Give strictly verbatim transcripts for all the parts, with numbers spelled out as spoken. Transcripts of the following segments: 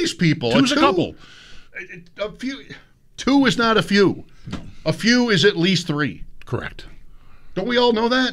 these people. Two's a, a two, couple. A, a few. Two is not a few. No. A few is at least three. Correct. Don't we all know that?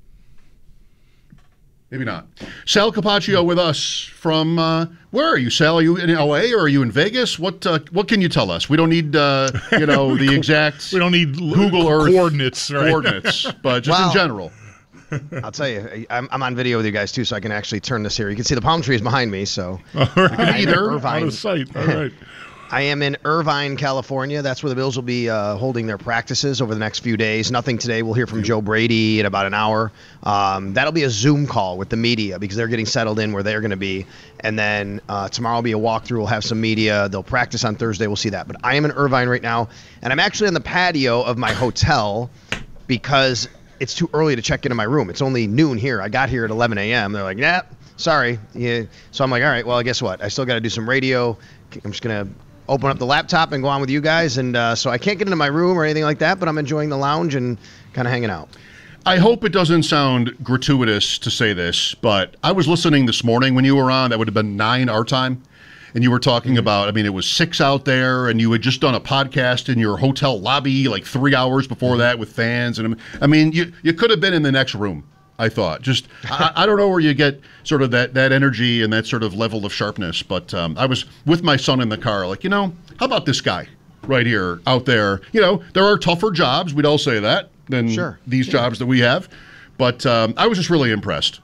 Maybe not. Sal Capaccio with us from, uh, where are you, Sal? Are you in L A or are you in Vegas? What uh, what can you tell us? We don't need, uh, you know, the exact We don't need Google Earth coordinates, right? coordinates, but just Wow. in general. I'll tell you, I'm, I'm on video with you guys too, so I can actually turn this here. You can see the palm trees behind me, so. All right. I'm in Either. Irvine. Out of sight. All right. I am in Irvine, California. That's where the Bills will be uh, holding their practices over the next few days. Nothing today. We'll hear from Joe Brady in about an hour. Um, that'll be a Zoom call with the media because they're getting settled in where they're going to be. And then uh, tomorrow will be a walkthrough. We'll have some media. They'll practice on Thursday. We'll see that. But I am in Irvine right now, and I'm actually on the patio of my hotel because it's too early to check into my room. It's only noon here. I got here at eleven a.m. They're like, nah, sorry. Yeah. So I'm like, all right, well, guess what? I still got to do some radio. I'm just going to open up the laptop and go on with you guys. And uh, so I can't get into my room or anything like that, but I'm enjoying the lounge and kind of hanging out. I hope it doesn't sound gratuitous to say this, but I was listening this morning when you were on. That would have been nine our time. And you were talking mm-hmm. about, I mean, it was six out there, and you had just done a podcast in your hotel lobby like three hours before mm-hmm. that with fans. And I mean, you, you could have been in the next room, I thought. Just, I, I don't know where you get sort of that, that energy and that sort of level of sharpness. But um, I was with my son in the car, like, you know, how about this guy right here out there? You know, there are tougher jobs, we'd all say that, than sure. these yeah. jobs that we have. But um, I was just really impressed.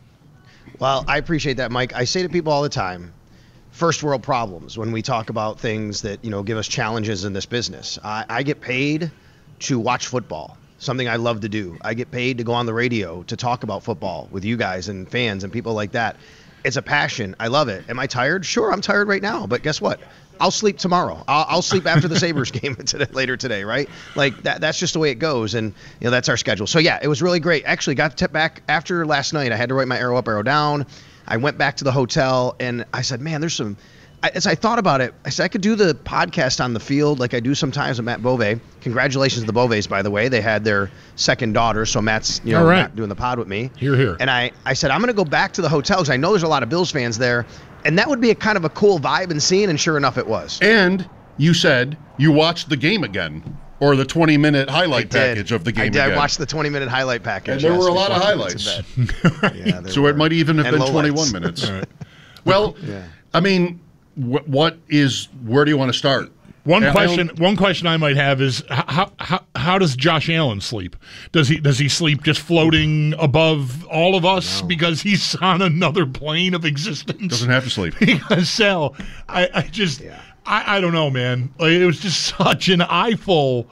Well, I appreciate that, Mike. I say to people all the time, first world problems when we talk about things that, you know, give us challenges in this business. I, I get paid to watch football, something I love to do. I get paid to go on the radio to talk about football with you guys and fans and people like that. It's a passion. I love it. Am I tired? Sure, I'm tired right now. But guess what? I'll sleep tomorrow. I'll, I'll sleep after the Sabres game today, later today, right? Like, that. that's just the way it goes. And, you know, that's our schedule. So, yeah, it was really great. Actually, got to back after last night. I had to write my arrow up, arrow down. I went back to the hotel, and I said, man, there's some – as I thought about it, I said I could do the podcast on the field like I do sometimes with Matt Bove. Congratulations to the Boves, by the way. They had their second daughter, so Matt's you know right. not doing the pod with me. Here, here. And I, I said, I'm going to go back to the hotel because I know there's a lot of Bills fans there, and that would be a kind of a cool vibe and scene, and sure enough, it was. And you said you watched the game again. Or the twenty-minute highlight package of the game I did. again. I watched the twenty-minute highlight package. And there yes, were a lot of before I went highlights. to bed. Yeah, there so were. it might even have And been twenty-one lowlights. minutes. Right. Well, Yeah. I mean, wh- what is, where do you want to start? One I- I question. don't- One question I might have is how, how how does Josh Allen sleep? Does he does he sleep just floating above all of us No. because he's on another plane of existence? Doesn't have to sleep. Because Sal, I, I just Yeah. I, I don't know, man. Like, it was just such an eyeful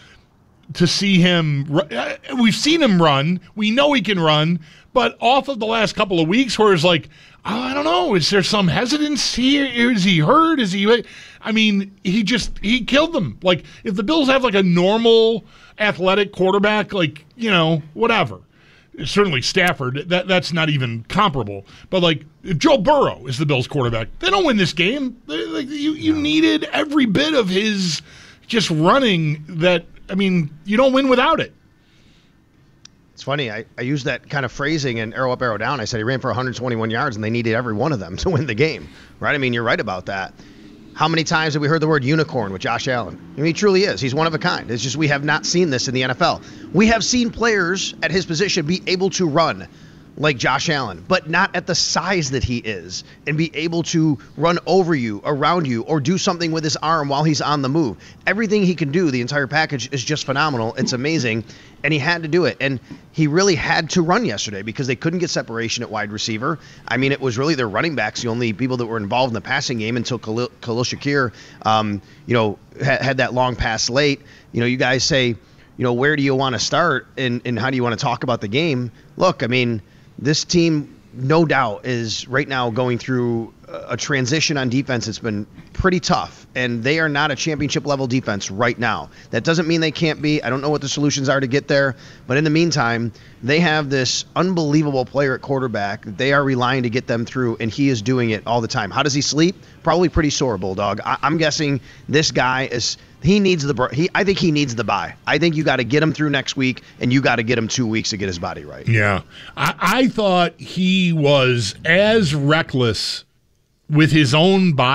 to see him. ru- We've seen him run. We know he can run, but off of the last couple of weeks, where it's like, oh, I don't know, is there some hesitancy? Is he hurt? Is he? I mean, he just he killed them. Like, if the Bills have like a normal athletic quarterback, like, you know, whatever. Certainly Stafford, that that's not even comparable. But, like, if Joe Burrow is the Bills quarterback, they don't win this game. They, like, you, you no. needed every bit of his just running that, I mean, you don't win without it. It's funny. I, I used that kind of phrasing in arrow up, arrow down. I said he ran for one hundred twenty-one yards, and they needed every one of them to win the game, right? I mean, you're right about that. How many times have we heard the word unicorn with Josh Allen? I mean, he truly is. He's one of a kind. It's just we have not seen this in the N F L. We have seen players at his position be able to run like Josh Allen, but not at the size that he is, and be able to run over you, around you, or do something with his arm while he's on the move. Everything he can do, the entire package, is just phenomenal. It's amazing, and he had to do it. And he really had to run yesterday because they couldn't get separation at wide receiver. I mean, it was really their running backs, the only people that were involved in the passing game until Khalil, Khalil Shakir, um, you know, had, had that long pass late. You know, you guys say, you know, where do you want to start, and, and how do you want to talk about the game? Look, I mean, this team, no doubt, is right now going through a transition on defense. It's been pretty tough, and they are not a championship-level defense right now. That doesn't mean they can't be. I don't know what the solutions are to get there, but in the meantime, they have this unbelievable player at quarterback that they are relying to get them through, and he is doing it all the time. How does he sleep? Probably pretty sore, Bulldog. I- I'm guessing this guy is – He needs the he. I think he needs the bye. I think you got to get him through next week, and you got to get him two weeks to get his body right. Yeah. I, I thought he was as reckless with his own body